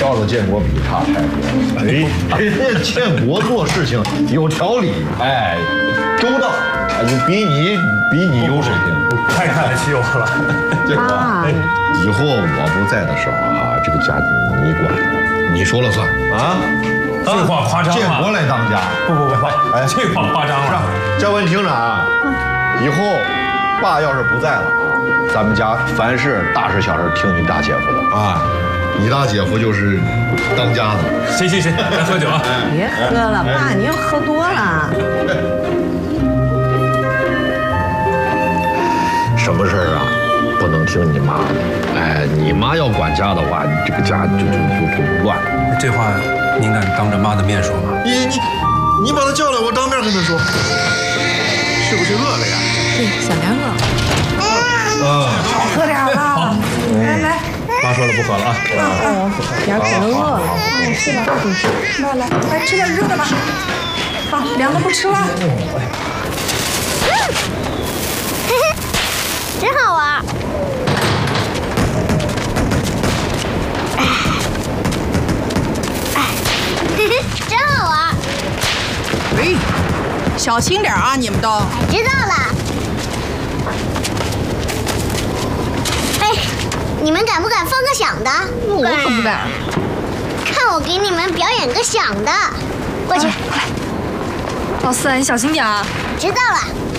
小子建国比他太多了。哎，人家建国做事情有条理，哎，周到，比你有水平。 太看得起我了， 建国，以后我不在的时候啊，这个家你管，你说了算啊。 这话夸张了。 建国来当家， 不，哎，这话夸张了。 嘉文听着啊，以后爸要是不在了啊，咱们家凡事大事小事听你大姐夫的啊，你大姐夫就是当家的。 行，咱喝酒啊。 别喝了，爸，你又喝多了。 什么事儿啊，不能听你妈的。哎，你妈要管家的话，你这个家就乱。 这话您敢当着妈的面说吗？ 你把他叫来，我当面跟他说，是不是饿了呀？ 对，小莲饿。喝点了。来， 妈说了不喝了啊。 莲可能饿了。是吧？来吃点热的吧。好，凉的不吃了。 真好玩。真好玩。 哎，小心点啊，你们都。 知道了。哎，你们敢不敢放个响的？ 我可不敢。 看我给你们表演个响的。过去， 老四，你小心点啊。 知道了。